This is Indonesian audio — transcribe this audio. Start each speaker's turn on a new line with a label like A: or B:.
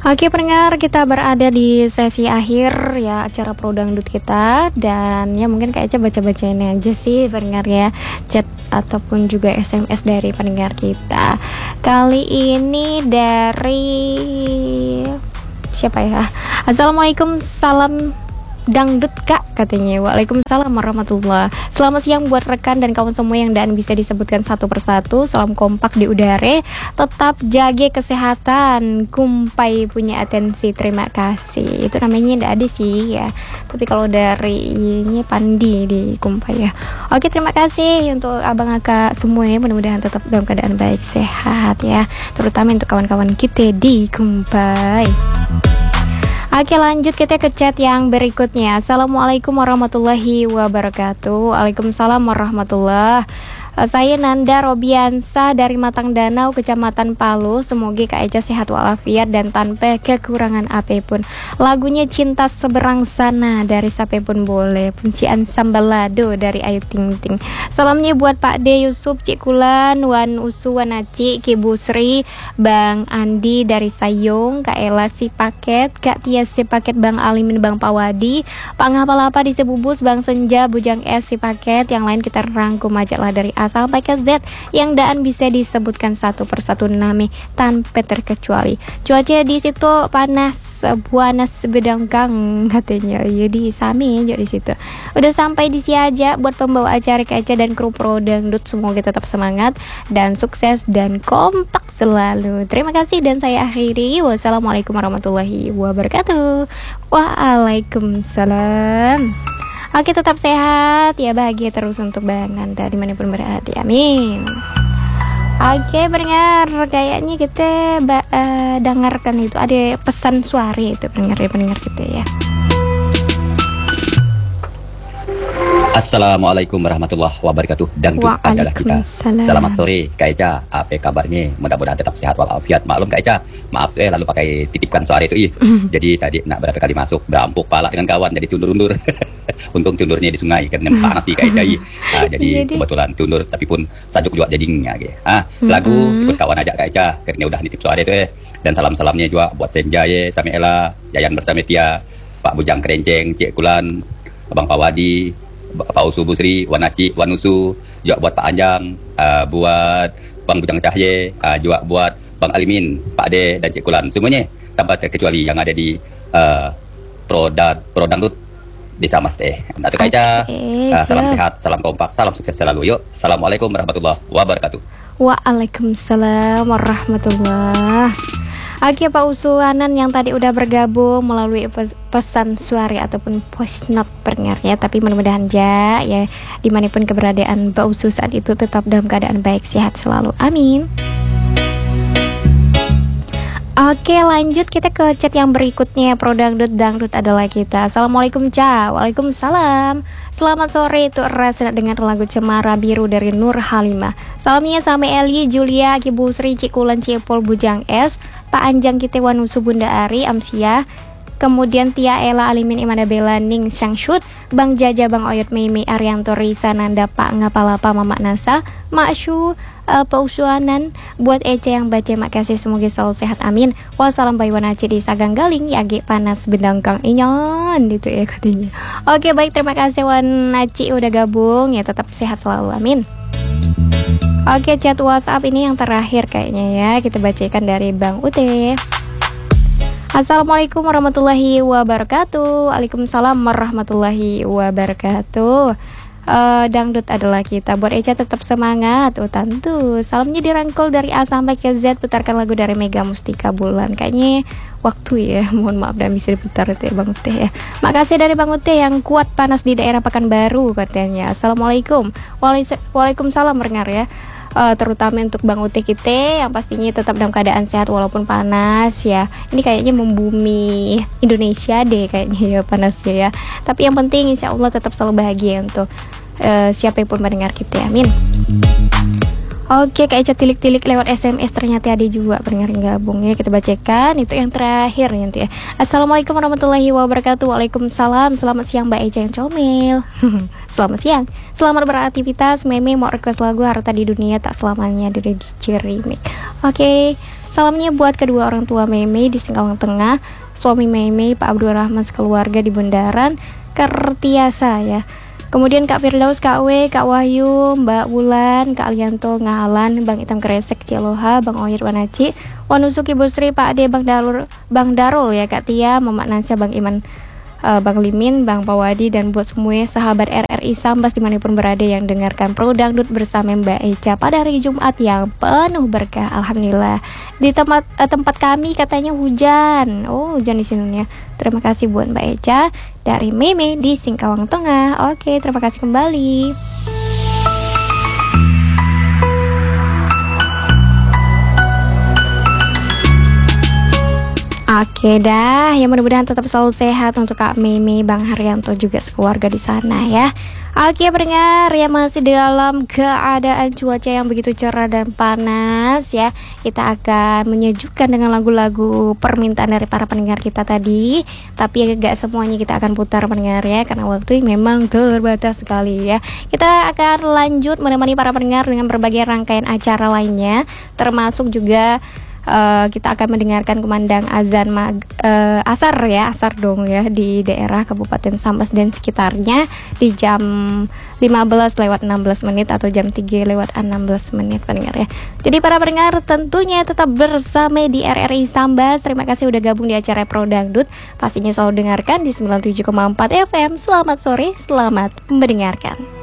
A: Oke pendengar, kita berada di sesi akhir ya acara Pro Dangdut kita. Dan ya mungkin Kak Eca baca-bacain aja sih pendengar ya, chat ataupun juga SMS dari pendengar kita. Kali ini dari siapa ya? Assalamualaikum, salam dangdut Kak katanya. Waalaikumsalam warahmatullah. Selamat siang buat rekan dan kawan semua yang dan bisa disebutkan satu persatu. Salam kompak di udara. Tetap jaga kesehatan. Kumpai punya atensi. Terima kasih. Itu namanya tidak ada sih ya. Tapi kalau dari ini Pandi di Kumpai ya. Oke, terima kasih untuk abang kakak semua ya. Mudah-mudahan tetap dalam keadaan baik sehat ya. Terutama untuk kawan-kawan kita di Kumpai. Oke, lanjut kita ke chat yang berikutnya. Assalamualaikum warahmatullahi wabarakatuh. Waalaikumsalam warahmatullahi. Saya Nanda Robiansa dari Matang Danau, Kecamatan Palu. Semoga Kak Eca sehat walafiat dan tanpa kekurangan apapun. Lagunya Cinta Seberang Sana dari Siapa Pun Boleh. Puncian Sambalado dari Ayu Ting Ting. Salamnya buat Pak D Yusuf, Cik Kulan, Wan Usu, Wanaci, Ki Busri, Bang Andi dari Sayung, Kak Ela si paket, Kak Tia si paket, Bang Alimin, Bang Pawadi, Pak Ngapalapa di Sebubus, Bang Senja, Bujang S si paket. Yang lain kita rangkum aja lah dari A sampai ke Z yang daan bisa disebutkan satu persatu nami tanpa terkecuali. Cuaca di situ panas, buanas bedangkang katanya. Ya di sami aja di situ. Udah sampai di sini aja buat pembawa acara Kak Eca dan kru Pro Dangdut. Semoga tetap semangat dan sukses dan kompak selalu. Terima kasih dan saya akhiri. Wassalamualaikum warahmatullahi wabarakatuh. Waalaikumsalam. Oke, tetap sehat ya, bahagia terus untuk Bang Nanda dimanapun berada, amin. Oke pendengar, kayaknya kita dengarkan itu ada pesan suara itu pendengar kita ya.
B: Assalamualaikum warahmatullahi wabarakatuh. Dangdut adalah kita. Selamat sore Kak Eca, apa kabarnya? Mudah-mudahan tetap sehat walafiat. Maklum Kak Eca, maaf lalu pakai titipkan suara itu. Jadi tadi nak berapa kali masuk berampuk pala dengan kawan jadi tundur-undur. Untung tundurnya di sungai karena panas sih Kak Eca. Jadi kebetulan tundur tapi pun sajuk juga jadinya gitu. Lagu ikut kawan aja Kak Eca karena udah nitip suara itu Dan salam-salamnya juga buat Senja Sami Ela, Yayan bersama Tia, Pak Bujang Kerenceng, Cik Kulan, Abang Pawadi, Pak Usu Busri, Wanaci, Wanusu, juga buat Pak Anjang, buat Bang Bujang Cahye, juga buat Bang Alimin, Pak De dan Cik Kulan. Semuanya tanpa terkecuali yang ada di Pro Dangdut Desa Mas Teh. Nanti Kak Eca, salam sehat, salam kompak, salam sukses selalu. Yuk, assalamualaikum warahmatullahi wabarakatuh.
A: Waalaikumsalam warahmatullahi. Oke Pak Usuanan yang tadi udah bergabung melalui pesan suara ataupun voice note pendengar ya. Tapi mudah-mudahan ya dimanapun keberadaan Pak Usu saat itu tetap dalam keadaan baik sehat selalu, amin. Oke lanjut kita ke chat yang berikutnya. Pro Dangdut adalah kita. Assalamualaikum Ca. Waalaikumsalam. Selamat sore, itu rasa dengar lagu Cemara Biru dari Nur Halimah. Salamnya sama Eli, Julia, Ki Busri, Cikulan, Cepol, Bujang S, Pak Anjang Kite, Wanusu, Bunda Ari, Amsia, kemudian Tia Ela, Alimin, Imada Bela, Ning Syangshut, Bang Jaja, Bang Oyot, Mimi, Arianto, Risa, Nanda, Pak Ngapalapa, Mama Nasa, Mak Syu, Pak Usuanan, buat Ece yang baca, makasih, semoga selalu sehat, amin. Wassalam Bayi Wanaci di Sagang Galing, Yage panas bendangkang inyon gitu ya katanya. Oke baik, terima kasih Wanaci udah gabung ya, tetap sehat selalu, amin. Oke, chat WhatsApp ini yang terakhir kayaknya ya, kita bacakan dari Bang Ute. Assalamualaikum warahmatullahi wabarakatuh. Waalaikumsalam warahmatullahi wabarakatuh. Dangdut adalah kita. Buat Eca tetap semangat. Tentu. Salamnya dirangkul dari A sampai ke Z. Putarkan lagu dari Mega Mustika Bulan. Kayaknya waktu ya. Mohon maaf dan bisa diputar itu ya Bang Ute ya. Makasih dari Bang Ute yang kuat panas di daerah Pekanbaru katanya. Assalamualaikum. Waalaikumsalam pendengar ya. Terutama untuk Bang Ute kita yang pastinya tetap dalam keadaan sehat walaupun panas ya. Ini kayaknya membumi Indonesia deh kayaknya ya panasnya ya. Tapi yang penting insya Allah tetap selalu bahagia untuk siapapun mendengar kita, amin. Oke, Kak Eca tilik-tilik lewat SMS ternyata ada juga pendengar yang gabung ya. Kita bacakan itu yang terakhir nanti ya. Assalamualaikum warahmatullahi wabarakatuh. Waalaikumsalam. Selamat siang Mbak Eca yang comel. Selamat siang. Selamat beraktivitas. Meme mau request lagu Harta di Dunia Tak Selamanya dari DJ Remix. Oke. Salamnya buat kedua orang tua Meme di Singkawang Tengah, suami Meme Pak Abdurrahman sekeluarga di Bundaran Kertiasa ya. Kemudian Kak Firdaus, Kak W, Kak Wahyu, Mbak Wulan, Kak Alianto, Ngahalan, Bang Itam Kresek, Cialoha, Bang Oyir Wanaci, Wanusuki Ibu Sri, Pak Ade, Bang Darul ya, Kak Tia, Mamak Nasya, Bang Iman, Bang Limin, Bang Pawadi, dan buat semua sahabat RRI Sambas dimanapun berada yang dengarkan Pro Dangdut bersama Mbak Eca pada hari Jumat yang penuh berkah. Alhamdulillah. Di tempat kami katanya hujan. Oh, hujan di sini ya. Terima kasih buat Mbak Eca dari Meme di Singkawang Tengah. Oke, terima kasih kembali. Oke dah, ya mudah-mudahan tetap selalu sehat untuk Kak Meme, Bang Haryanto juga sekeluarga di sana ya. Oke pendengar, ya masih dalam keadaan cuaca yang begitu cerah dan panas ya. Kita akan menyejukkan dengan lagu-lagu permintaan dari para pendengar kita tadi. Tapi gak semuanya kita akan putar pendengar ya, karena waktu memang terbatas sekali ya. Kita akan lanjut menemani para pendengar dengan berbagai rangkaian acara lainnya, termasuk juga kita akan mendengarkan kumandang azan asar ya, asar dong ya, di daerah Kabupaten Sambas dan sekitarnya di jam 15:16 atau jam 3:16 pendengar ya. Jadi para pendengar tentunya tetap bersama di RRI Sambas. Terima kasih udah gabung di acara Pro Dangdut. Pastinya selalu dengarkan di 97,4 FM. Selamat sore, selamat mendengarkan.